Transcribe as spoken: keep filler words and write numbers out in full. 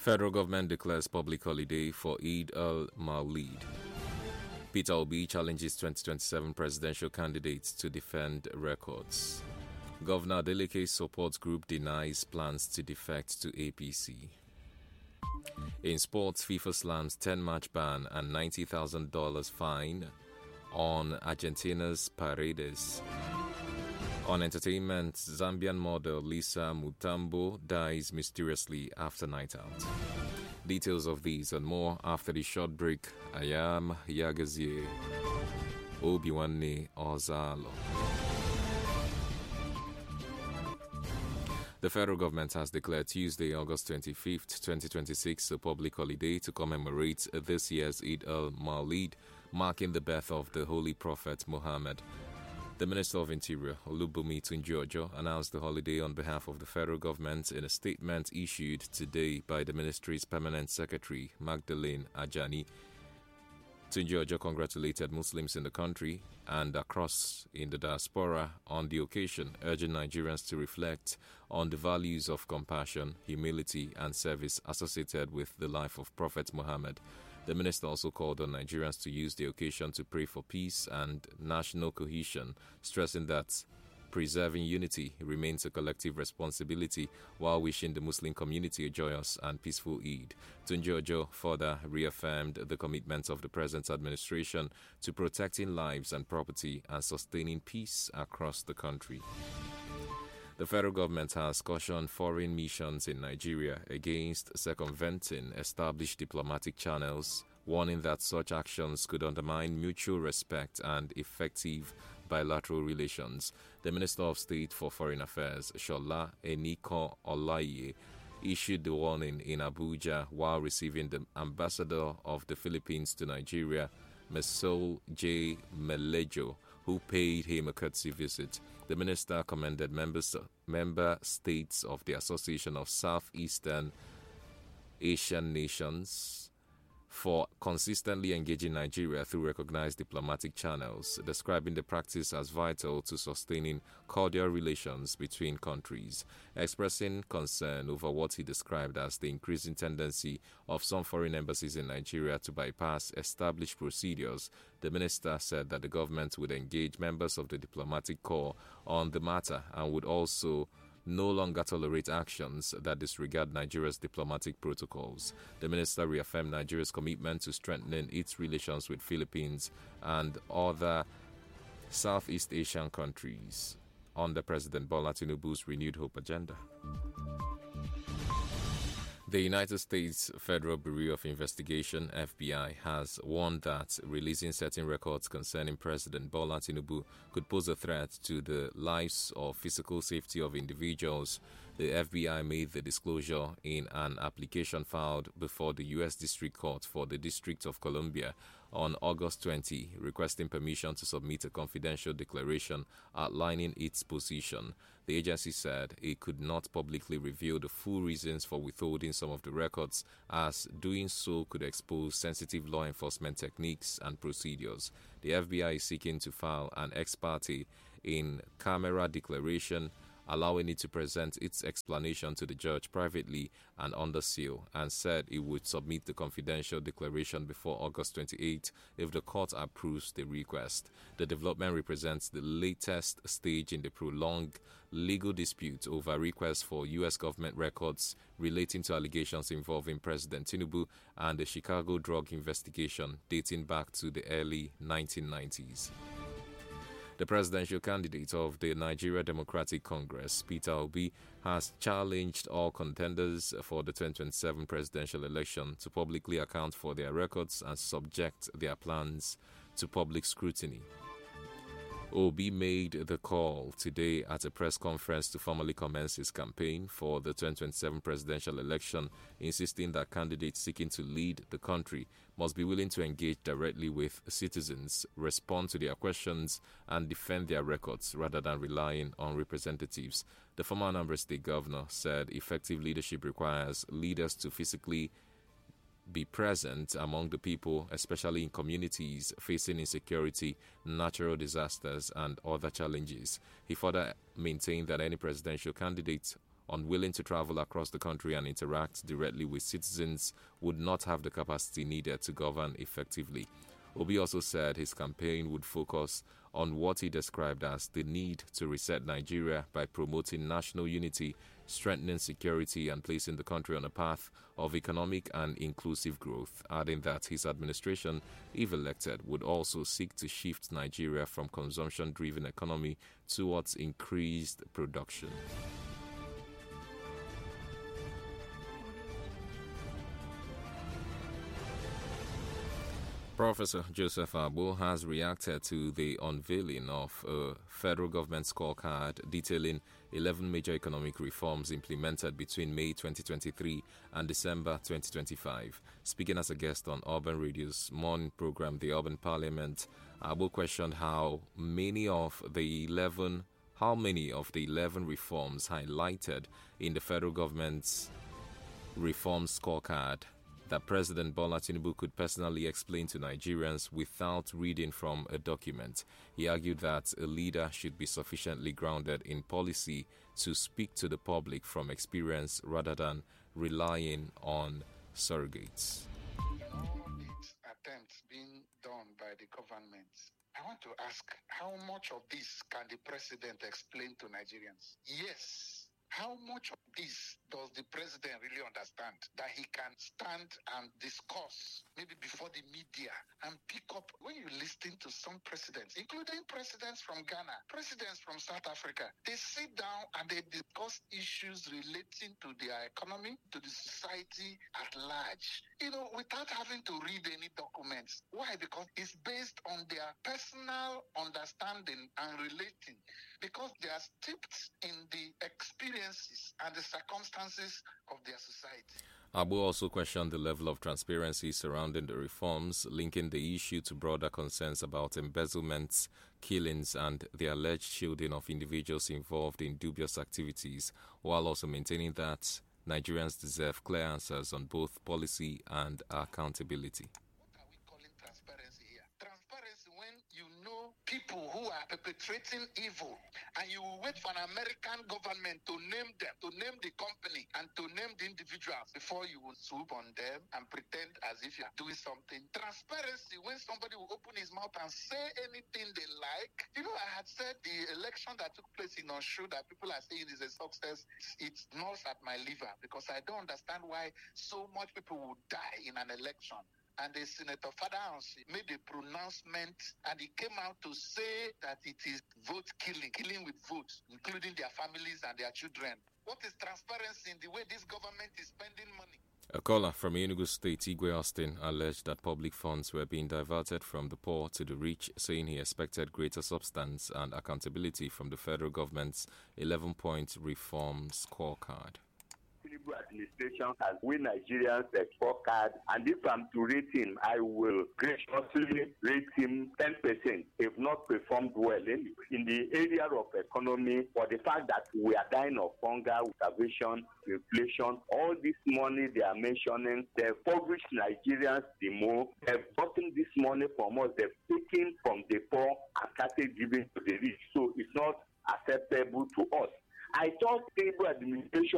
Federal government declares public holiday for Eid al-Mawlid. Peter Obi challenges twenty twenty-seven presidential candidates to defend records. Governor Adeleke support group denies plans to defect to A P C. In sports, FIFA slams ten-match ban and ninety thousand dollars fine on Argentina's Paredes. On entertainment, Zambian model Lisa Mutambo dies mysteriously after night out. Details of these and more after the short break. I am Yagazie Obiwanne Ozalo. The federal government has declared Tuesday, August twenty-fifth, twenty twenty-six, a public holiday to commemorate this year's Eid al-Mawlid, marking the birth of the Holy Prophet Muhammad. The Minister of Interior, Olubunmi Tunji-Ojo, announced the holiday on behalf of the federal government in a statement issued today by the ministry's permanent secretary, Magdalene Ajani. Tunji-Ojo congratulated Muslims in the country and across in the diaspora on the occasion, urging Nigerians to reflect on the values of compassion, humility, and service associated with the life of Prophet Muhammad. The minister also called on Nigerians to use the occasion to pray for peace and national cohesion, stressing that preserving unity remains a collective responsibility while wishing the Muslim community a joyous and peaceful Eid. Tunji-Ojo further reaffirmed the commitment of the present administration to protecting lives and property and sustaining peace across the country. The federal government has cautioned foreign missions in Nigeria against circumventing established diplomatic channels, warning that such actions could undermine mutual respect and effective bilateral relations. The Minister of State for Foreign Affairs, Shola Eniko Olaye, issued the warning in Abuja while receiving the ambassador of the Philippines to Nigeria, Mesol J. Melejo, who paid him a courtesy visit. The minister commended members, member states of the Association of Southeastern Asian Nations for consistently engaging Nigeria through recognized diplomatic channels, describing the practice as vital to sustaining cordial relations between countries. Expressing concern over what he described as the increasing tendency of some foreign embassies in Nigeria to bypass established procedures, the minister said that the government would engage members of the diplomatic corps on the matter and would also no longer tolerate actions that disregard Nigeria's diplomatic protocols. The minister reaffirmed Nigeria's commitment to strengthening its relations with Philippines and other Southeast Asian countries under President Bola Tinubu's Renewed Hope agenda. The United States Federal Bureau of Investigation, F B I, has warned that releasing certain records concerning President Bola Tinubu could pose a threat to the lives or physical safety of individuals. The F B I made the disclosure in an application filed before the U S District Court for the District of Columbia on August twentieth, requesting permission to submit a confidential declaration outlining its position. The agency said it could not publicly reveal the full reasons for withholding some of the records, as doing so could expose sensitive law enforcement techniques and procedures. The F B I is seeking to file an ex parte in camera declaration, allowing it to present its explanation to the judge privately and under seal, and said it would submit the confidential declaration before August twenty-eighth if the court approves the request. The development represents the latest stage in the prolonged legal dispute over requests for U S government records relating to allegations involving President Tinubu and the Chicago drug investigation dating back to the early nineteen nineties. The presidential candidate of the Nigeria Democratic Congress, Peter Obi, has challenged all contenders for the twenty twenty-seven presidential election to publicly account for their records and subject their plans to public scrutiny. Obi made the call today at a press conference to formally commence his campaign for the twenty twenty-seven presidential election, insisting that candidates seeking to lead the country must be willing to engage directly with citizens, respond to their questions, and defend their records rather than relying on representatives. The former Anambra State governor said effective leadership requires leaders to physically be present among the people, especially in communities facing insecurity, natural disasters, and other challenges. He further maintained that any presidential candidate unwilling to travel across the country and interact directly with citizens, would not have the capacity needed to govern effectively. Obi also said his campaign would focus on what he described as the need to reset Nigeria by promoting national unity, strengthening security, and placing the country on a path of economic and inclusive growth, adding that his administration, if elected, would also seek to shift Nigeria from consumption-driven economy towards increased production. Professor Joseph Abu has reacted to the unveiling of a federal government scorecard detailing eleven major economic reforms implemented between May twenty twenty-three and December twenty twenty-five. Speaking as a guest on Urban Radio's morning program, The Urban Parliament, Abu questioned how many of the eleven how many of the eleven reforms highlighted in the federal government's reform scorecard that President Bola Tinubu could personally explain to Nigerians without reading from a document. He argued that a leader should be sufficiently grounded in policy to speak to the public from experience rather than relying on surrogates. All these attempts being done by the government, I want to ask, how much of this can the president explain to Nigerians? Yes. How much of this does the president really understand that he can stand and discuss maybe before the media and pick up? When you listen to some presidents, including presidents from Ghana, presidents from South Africa, they sit down and they discuss issues relating to their economy, to the society at large, you know, without having to read any documents. Why? Because it's based on their personal understanding and relating, because they are steeped in the experiences and the circumstances of their society. Abu also questioned the level of transparency surrounding the reforms, linking the issue to broader concerns about embezzlements, killings, and the alleged shielding of individuals involved in dubious activities, while also maintaining that Nigerians deserve clear answers on both policy and accountability. What are we calling transparency here? Transparency when you know people who are perpetrating evil and you will wait for an American government to name them, to name the company and to name the individuals before you will swoop on them and pretend as if you are doing something. Transparency when somebody will open his mouth and say anything they like. You know, I had said the election that took place in Oshu that people are saying is a success, it gnaws at my liver because I don't understand why so much people will die in an election. And the Senator Fadahansi made a pronouncement and he came out to say that it is vote killing, killing with votes, including their families and their children. What is transparency in the way this government is spending money? A caller from Enugu State, Igwe Austin, alleged that public funds were being diverted from the poor to the rich, saying he expected greater substance and accountability from the federal government's eleven-point reform scorecard. Administration has we Nigerians a scorecard, and if I'm to rate him, I will graciously rate him ten percent if not performed well in, in the area of economy, for the fact that we are dying of hunger, starvation, inflation, all this money they are mentioning, they've impoverished Nigerians the more, they've gotten this money from us, they've taken from the poor and started giving to the rich, so it's not acceptable to us. I thought stable administration